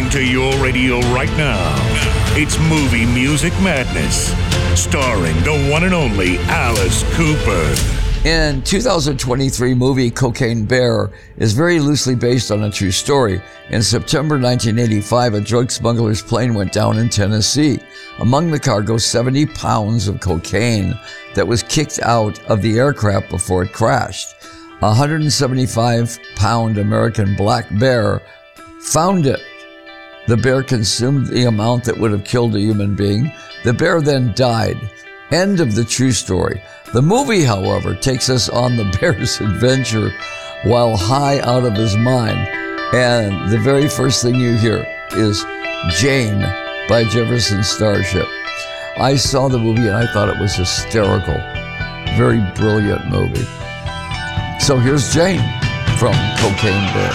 to your radio right now. It's Movie Music Madness, starring the one and only Alice Cooper. In 2023 movie Cocaine Bear is very loosely based on a true story. In September 1985, a drug smuggler's plane went down in Tennessee. Among the cargo, 70 pounds of cocaine that was kicked out of the aircraft before it crashed. A 175-pound American black bear found it. The bear consumed the amount that would have killed a human being. The bear then died. End of the true story. The movie, however, takes us on the bear's adventure while high out of his mind. And the very first thing you hear is Jane by Jefferson Starship. I saw the movie and I thought it was hysterical. Very brilliant movie. So here's Jane from Cocaine Bear.